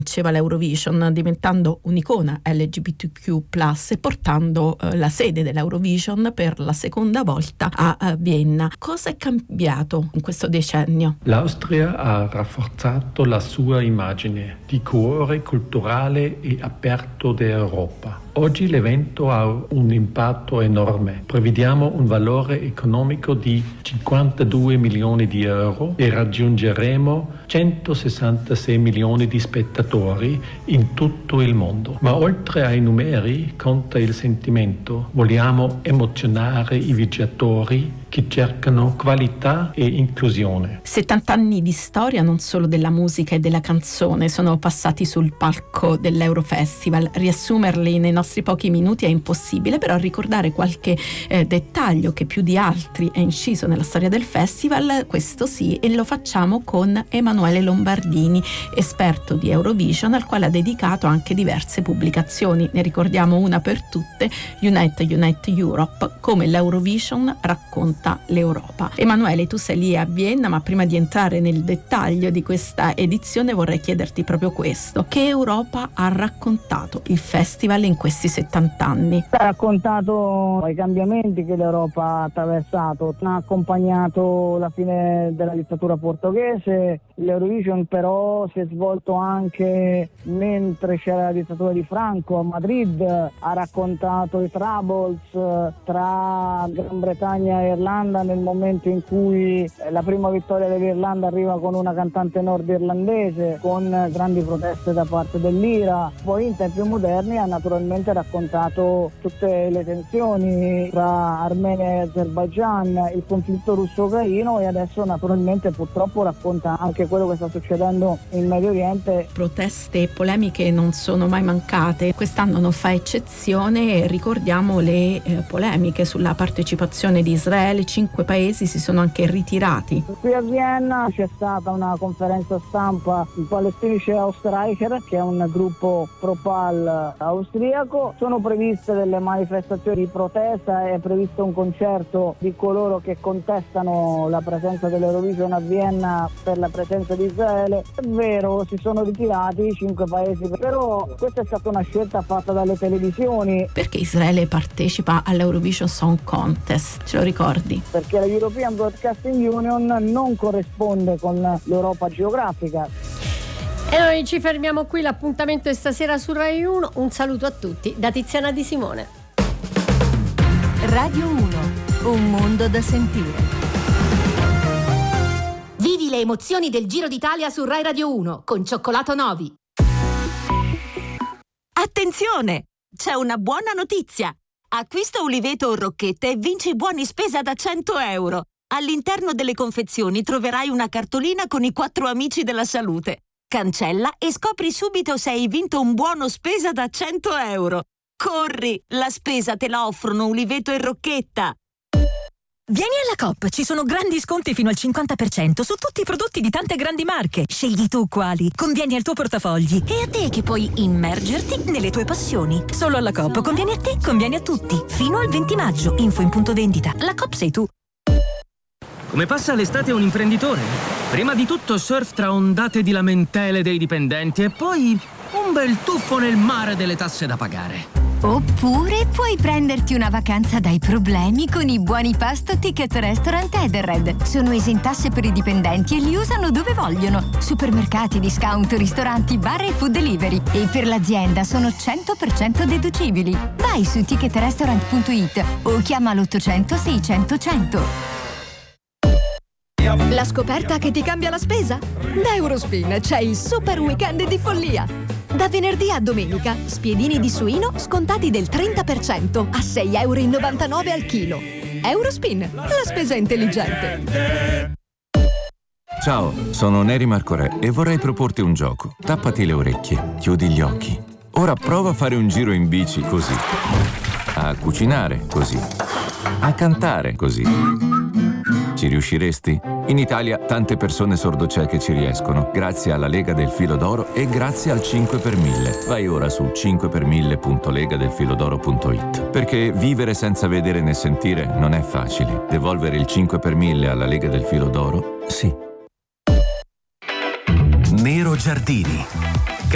vinceva l'Eurovision, diventando un'icona LGBTQ+, e portando la sede dell'Eurovision per la seconda volta a Vienna. Cosa è cambiato in questo decennio? L'Austria ha rafforzato la sua immagine di cuore culturale e aperto d'Europa. Oggi l'evento ha un impatto enorme. Prevediamo un valore economico di 52 milioni di euro e raggiungeremo 166 milioni di spettatori in tutto il mondo. Ma oltre ai numeri conta il sentimento. Vogliamo emozionare i viaggiatori che cercano qualità e inclusione. 70 anni di storia non solo della musica e della canzone sono passati sul palco dell'Eurofestival. Riassumerli nei nostri pochi minuti è impossibile, però ricordare qualche dettaglio che più di altri è inciso nella storia del festival, questo sì, e lo facciamo con Emanuele Lombardini, esperto di Eurovision, al quale ha dedicato anche diverse pubblicazioni. Ne ricordiamo una per tutte: Unite Europe, come l'Eurovision racconta l'Europa. Emanuele, tu sei lì a Vienna, ma prima di entrare nel dettaglio di questa edizione vorrei chiederti proprio questo: che Europa ha raccontato il festival in questi 70 anni? Ha raccontato i cambiamenti che l'Europa ha attraversato, ha accompagnato la fine della dittatura portoghese. L'Eurovision però si è svolto anche mentre c'era la dittatura di Franco a Madrid, ha raccontato i troubles tra Gran Bretagna e Irlanda nel momento in cui la prima vittoria dell'Irlanda arriva con una cantante nordirlandese, con grandi proteste da parte dell'IRA. Poi in tempi moderni ha naturalmente raccontato tutte le tensioni tra Armenia e Azerbaigian, il conflitto russo-ucraino, e adesso naturalmente purtroppo racconta anche quello che sta succedendo in Medio Oriente. Proteste e polemiche non sono mai mancate, quest'anno non fa eccezione. Ricordiamo le polemiche sulla partecipazione di Israele. 5 paesi si sono anche ritirati. Qui a Vienna c'è stata una conferenza stampa in Palästinenser Austreicher, che è un gruppo pro-pal austriaco. Sono previste delle manifestazioni di protesta, è previsto un concerto di coloro che contestano la presenza dell'Eurovision a Vienna per la presenza di Israele. È vero, si sono ritirati 5 paesi, però questa è stata una scelta fatta dalle televisioni. Perché Israele partecipa all'Eurovision Song Contest, ce lo ricordi? Perché la European Broadcasting Union non corrisponde con l'Europa geografica. E noi ci fermiamo qui, l'appuntamento è stasera su Rai 1. Un saluto a tutti da Tiziana Di Simone. Radio 1, un mondo da sentire. Vivi le emozioni del Giro d'Italia su Rai Radio 1 con Cioccolato Novi. Attenzione! C'è una buona notizia! Acquista Uliveto o Rocchette e vinci buoni spesa da 100 euro. All'interno delle confezioni troverai una cartolina con i 4 amici della salute. Cancella e scopri subito se hai vinto un buono spesa da 100 euro. Corri! La spesa te la offrono Uliveto e Rocchetta. Vieni alla Coop, ci sono grandi sconti fino al 50% su tutti i prodotti di tante grandi marche. Scegli tu quali, convieni al tuo portafogli e a te che puoi immergerti nelle tue passioni. Solo alla Coop convieni a te, convieni a tutti. Fino al 20 maggio, info in punto vendita. La Coop sei tu. Come passa l'estate un imprenditore? Prima di tutto surf tra ondate di lamentele dei dipendenti e poi un bel tuffo nel mare delle tasse da pagare. Oppure puoi prenderti una vacanza dai problemi con i buoni pasto Ticket Restaurant Edenred. Sono esentasse per i dipendenti e li usano dove vogliono. Supermercati, discount, ristoranti, bar e food delivery. E per l'azienda sono 100% deducibili. Vai su ticketrestaurant.it o chiama l'800 600 100. La scoperta che ti cambia la spesa? Da Eurospin c'è il super weekend di follia. Da venerdì a domenica, spiedini di suino scontati del 30% a 6,99 euro al chilo. Eurospin, la spesa intelligente. Ciao, sono Neri Marcorè e vorrei proporti un gioco. Tappati le orecchie, chiudi gli occhi. Ora prova a fare un giro in bici così. A cucinare così. A cantare così. Ci riusciresti? In Italia tante persone sordocieche ci riescono, grazie alla Lega del Filo d'Oro e grazie al 5 per 1000. Vai ora su 5per1000.legadelfilodoro.it. Perché vivere senza vedere né sentire non è facile. Devolvere il 5 per 1000 alla Lega del Filo d'Oro, sì. Nero Giardini,